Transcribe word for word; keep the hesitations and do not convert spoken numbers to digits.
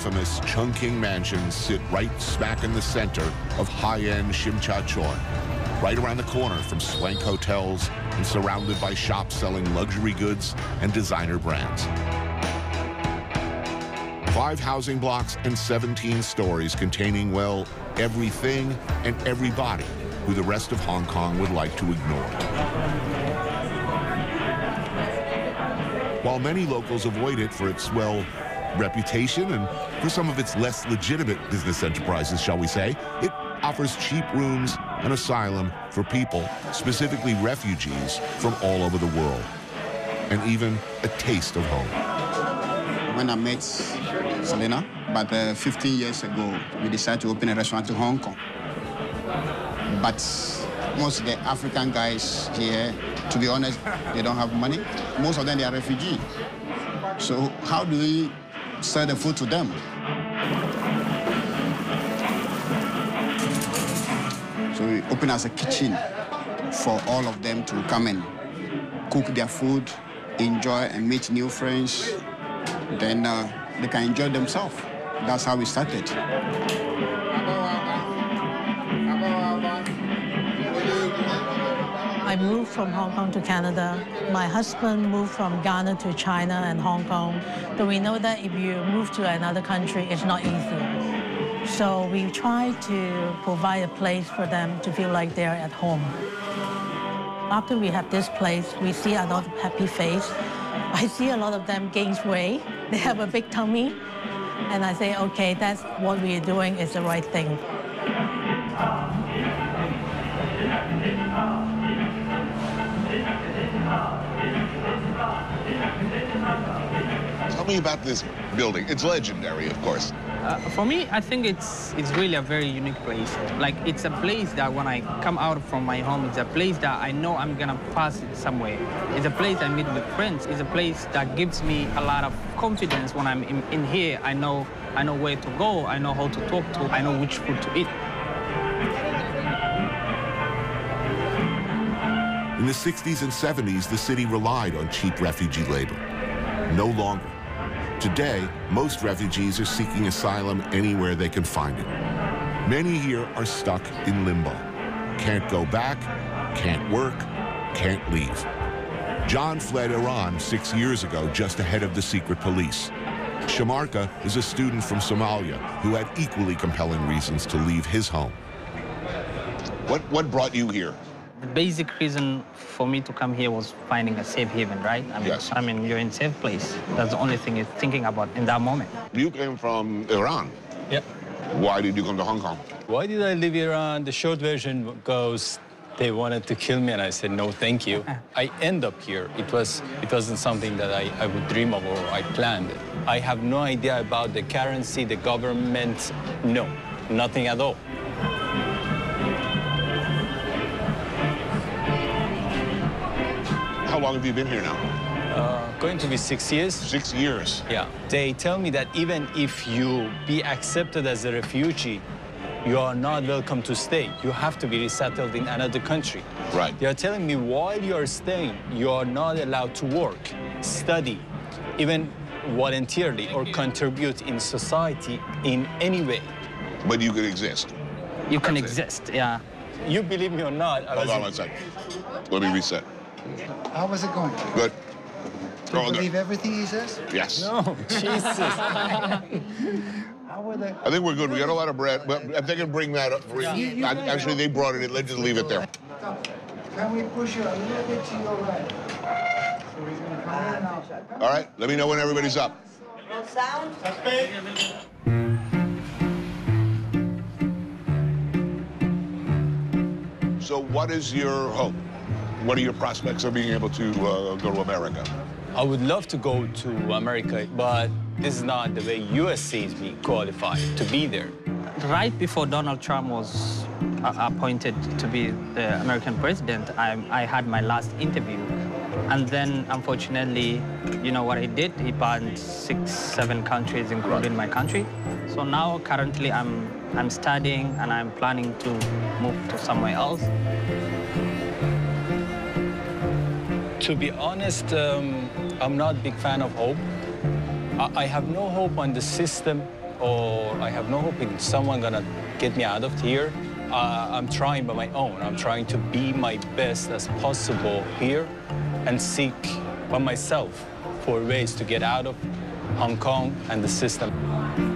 infamous Chungking mansions sit right smack in the center of high-end Shimchachor, right around the corner from swank hotels and surrounded by shops selling luxury goods and designer brands. Five housing blocks and seventeen stories containing, well, everything and everybody who the rest of Hong Kong would like to ignore. While many locals avoid it for its, well, reputation and for some of its less legitimate business enterprises, shall we say, it offers cheap rooms and asylum for people, specifically refugees from all over the world, and even a taste of home. When I met Selena, about uh, fifteen years ago, we decided to open a restaurant in Hong Kong. But most of the African guys here, to be honest, they don't have money. Most of them, they are refugees. So how do we sell the food to them? So we open as a kitchen for all of them to come and cook their food, enjoy and meet new friends. Then uh, they can enjoy themselves. That's how we started. I moved from Hong Kong to Canada. My husband moved from Ghana to China and Hong Kong. But we know that if you move to another country, it's not easy. So we try to provide a place for them to feel like they're at home. After we have this place, we see a lot of happy face. I see a lot of them gain weight. They have a big tummy. And I say, okay, that's what we are doing is the right thing. Tell me about this building. It's legendary, of course. Uh, for me, I think it's it's really a very unique place. Like, it's a place that when I come out from my home, it's a place that I know I'm gonna pass it somewhere. It's a place I meet with friends. It's a place that gives me a lot of confidence when I'm in, in here. I know, I know where to go. I know how to talk to. I know which food to eat. In the sixties and seventies, the city relied on cheap refugee labor. No longer. Today, most refugees are seeking asylum anywhere they can find it. Many here are stuck in limbo. Can't go back, can't work, can't leave. John fled Iran six years ago, just ahead of the secret police. Shamarka is a student from Somalia who had equally compelling reasons to leave his home. What, what brought you here? The basic reason for me to come here was finding a safe haven, right? I mean, yes. I mean, you're in a safe place. That's the only thing you're thinking about in that moment. You came from Iran. Yep. Why did you come to Hong Kong? Why did I leave Iran? The short version goes, they wanted to kill me, and I said, no, thank you. I end up here. It, was, it wasn't something that I, I would dream of or I planned. I have no idea about the currency, the government, no, nothing at all. How long have you been here now? Uh, going to be six years. Six years? Yeah. They tell me that even if you be accepted as a refugee, you are not welcome to stay. You have to be resettled in another country. Right. They are telling me while you are staying, you are not allowed to work, study, even voluntarily or contribute in society in any way. But you could exist. You can That's exist, it. yeah. You believe me or not. I Hold was on one second. Let me reset. How was it going? Good. Do you believe everything he says? Yes. No, Jesus. How were they? I think we're good. We got a lot of bread. But if they can bring that up. For You- you guys Actually, they brought it in. Let's just leave it there. Can we push it a little bit to your right? So he's gonna come in and out. All right. Let me know when everybody's up. Sound? So what is your hope? What are your prospects of being able to uh, go to America? I would love to go to America, but this is not the way U S sees me qualified to be there. Right before Donald Trump was uh, appointed to be the American president, I, I had my last interview. And then, unfortunately, you know what he did? He banned six, seven countries, including my country. So now, currently, I'm, I'm studying and I'm planning to move to somewhere else. To be honest, um, I'm not a big fan of hope. I, I have no hope on the system or I have no hope in someone gonna get me out of here. Uh, I'm trying by my own. I'm trying to be my best as possible here and seek by myself for ways to get out of Hong Kong and the system.